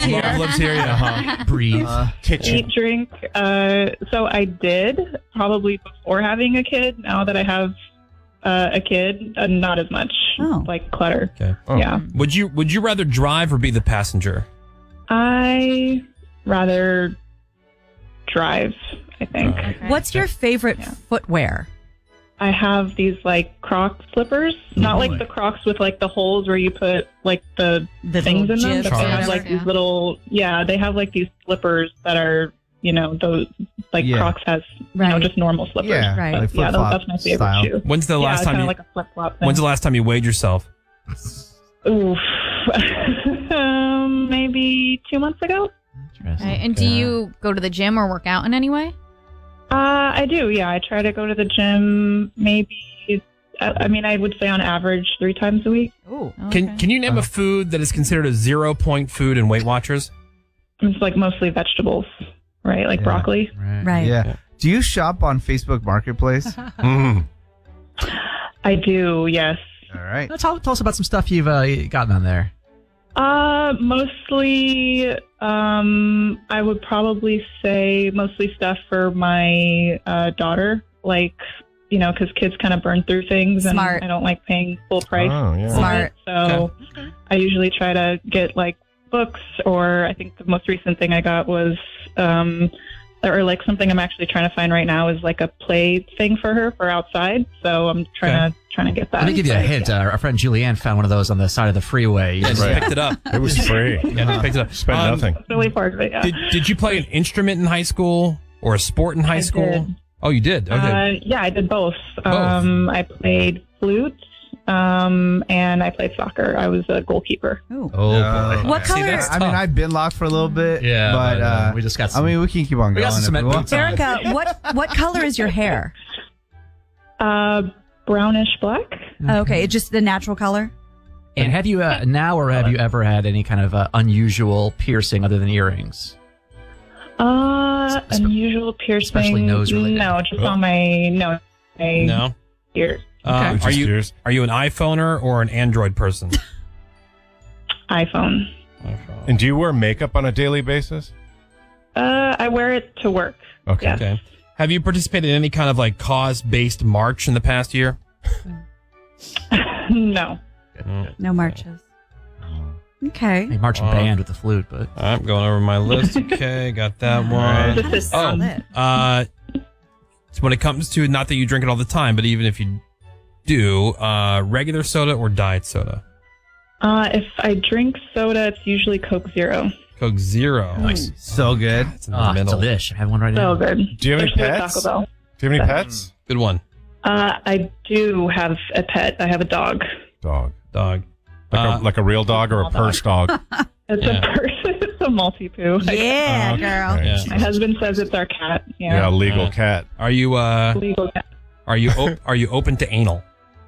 here. Mom lives here. Yeah. Breathe. Kitchen. Eat, drink. So I did probably before having a kid. Now that I have a kid, not as much. Like clutter. Okay. Yeah. Would you rather drive or be the passenger? I rather drive, I think. What's your favorite footwear? I have these like Croc slippers, not like the Crocs with like the holes where you put like the things in them. But they have like these little, they have like these slippers that are, those like Crocs has, just normal slippers. Yeah, But, like that's my favorite style. shoe. When's the last time kinda you? like a flip-flop thing. When's the last time you weighed yourself? Oof. Maybe 2 months ago. Right. And do you go to the gym or work out in any way? I do, yeah. I try to go to the gym maybe, I would say on average 3 times a week. Ooh. Can you name a food that is considered a 0-point food in Weight Watchers? It's like mostly vegetables, right? Like broccoli. Right. Yeah. Do you shop on Facebook Marketplace? I do, yes. All right. Tell us about some stuff you've gotten on there. Mostly, I would probably say mostly stuff for my daughter, like, because kids kind of burn through things and Smart. I don't like paying full price. Oh, yeah. Smart. So I usually try to get like books, or I think the most recent thing I got was, or like something I'm actually trying to find right now is like a play thing for her for outside. So I'm trying to get that. Let me give you a hint. Our friend Julianne found one of those on the side of the freeway. Yeah, just picked it up. It was free. Yeah, just picked it up. Spent nothing. That's really part of it, yeah. Did you play an instrument in high school or a sport in high school? did. Oh, you did. Okay. Yeah, I did both. I played flute, and I played soccer. I was a goalkeeper. Ooh. Oh, boy. What color? that's I mean, tough. I've been locked for a little bit. Yeah, but we just got some. I mean, we can keep on We going. got some if we cement want. boots on. Erica, what color is your hair? Brownish black. Okay, it's just the natural color? And have you now or have you ever had any kind of unusual piercing other than earrings? Unusual piercing. especially nose related. No, just on my nose. No. Ears. Are Just you yours. are you an iPhoner or an Android person? iPhone. And do you wear makeup on a daily basis? I wear it to work. Okay. Yes. Okay. Have you participated in any kind of like cause-based march in the past year? No. No marches. Okay. Hey, marching band with the flute, but I'm going over my list. Okay, got that one. This is solid. So when it comes to, not that you drink it all the time, but even if you do, regular soda or diet soda? If I drink soda, it's usually Coke Zero. Coke Zero. nice. So good. It's in the middle. Delish. I have one right So now. good. Do you have any Especially at pets? Taco Bell. Do you have any pets? Good one. I do have a pet. I have a dog. Dog. Dog. Like a real dog or a purse dog? It's a person. It's a multi-poo. Yeah, Okay. girl. Yeah. My husband says it's our cat. Yeah, legal cat. Are you Legal cat. are you open to anal?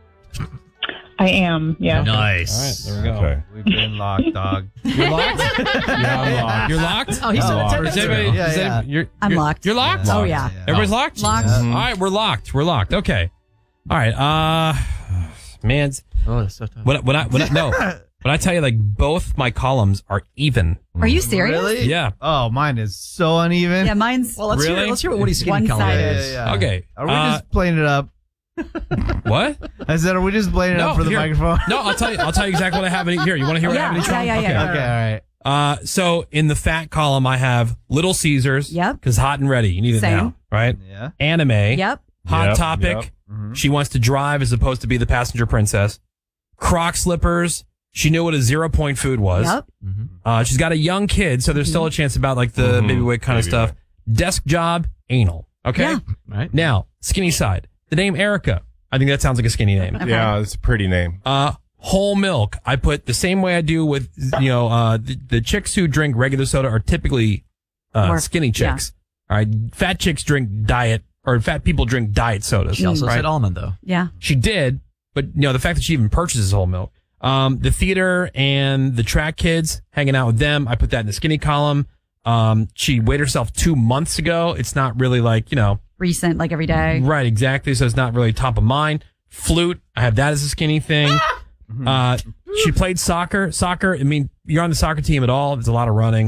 I am, yeah. Nice. All right, there we go. Okay. We've been locked, dog. You're locked? Yeah, I'm locked. You're locked? Oh, he said locked. it Is 10 minutes anybody- ago. Yeah, is yeah. I'm locked. You're locked? Oh, yeah. Everybody's locked? Locked. All right, we're locked. We're locked. Okay. All right. Man, Oh, that's so tough. when I tell you, like, both my columns are even. Are you serious? Really? Yeah. Oh, mine is so uneven. Yeah, mine's Well, let's Really? hear what Woody's skinny color One-sided. is. Yeah. Okay. Are we just playing it up? What? I said, are we just playing it up for the here. microphone? No, I'll tell you exactly what I have in here. You want to hear what I have in each Yeah, one? yeah, Okay. yeah. Okay, all right. So in the fat column, I have Little Caesars. Yep. Because hot and ready. You need it Same. now, right? Yeah. Anime. Yep. Hot Yep, Topic. yep. She wants to drive as opposed to be the passenger princess. Croc slippers. She knew what a 0-point food was. Yep. She's got a young kid, so there's still a chance about like the baby weight kind of Baby stuff. Desk job, anal. Okay. Yeah. Right. Now, skinny side. The name Erica. I think that sounds like a skinny name. Yeah, it's a pretty name. Whole milk. I put the same way I do with, the chicks who drink regular soda are typically skinny chicks. All right. Fat chicks drink diet, or fat people drink diet sodas. She also right? said almond, though. Yeah. She did, but the fact that she even purchases whole milk. The theater and the track kids, hanging out with them, I put that in the skinny column. She weighed herself 2 months ago. It's not really like, Recent, like every day. right, exactly. So it's not really top of mind. Flute, I have that as a skinny thing. She played soccer. Soccer, I mean, you're on the soccer team at all. There's a lot of running.